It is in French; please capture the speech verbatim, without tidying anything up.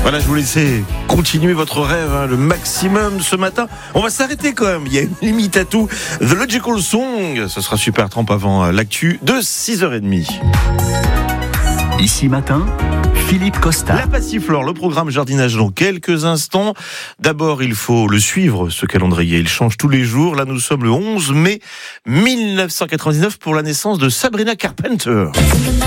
Voilà, je vous laissais continuer votre rêve, hein, le maximum ce matin. On va s'arrêter quand même, il y a une limite à tout. The Logical Song, ce sera Super Tramp avant l'actu de six heures trente. Ici matin, Philippe Costa. La Passiflore, le programme jardinage dans quelques instants. D'abord, il faut le suivre, ce calendrier. Il change tous les jours. Là, nous sommes le onze mai mille neuf cent quatre-vingt-dix-neuf pour la naissance de Sabrina Carpenter.